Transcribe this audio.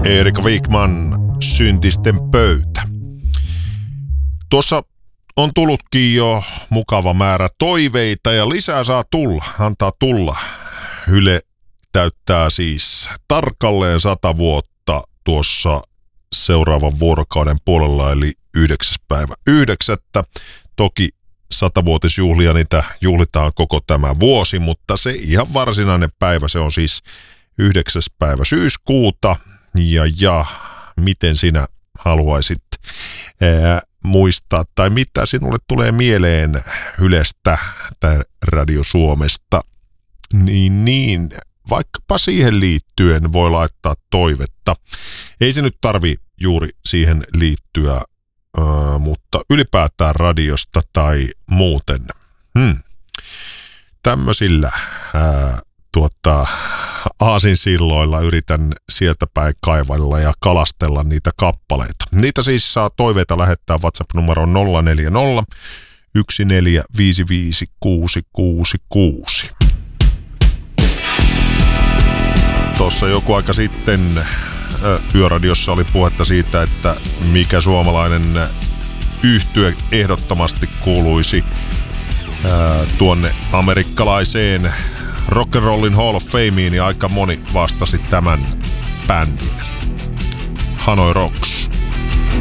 Erika Wigman, Syntisten pöytä. Tuossa on tullutkin jo mukava määrä toiveita ja lisää saa tulla, antaa tulla. Yle täyttää siis tarkalleen 100 vuotta tuossa seuraavan vuorokauden puolella, eli 9.9. Toki 100-vuotisjuhlia, niitä juhlitaan koko tämä vuosi, mutta se ihan varsinainen päivä, se on siis 9. päivä syyskuuta. Ja miten sinä haluaisit muistaa, tai mitä sinulle tulee mieleen Ylestä tai Radio Suomesta, niin vaikkapa siihen liittyen voi laittaa toivetta. Ei se nyt tarvi juuri siihen liittyä, mutta ylipäätään radiosta tai muuten. Tämmöisillä aasinsilloilla yritän sieltä päin kaivalla ja kalastella niitä kappaleita. Niitä siis saa toiveita lähettää WhatsApp-numeroon 040 1455666. Tuossa joku aika sitten Yöradiossa oli puhetta siitä, että mikä suomalainen yhtye ehdottomasti kuuluisi tuonne amerikkalaiseen Rock'n'Rollin Hall of Fameen, ja aika moni vastasi tämän bändin. Hanoi Rocks.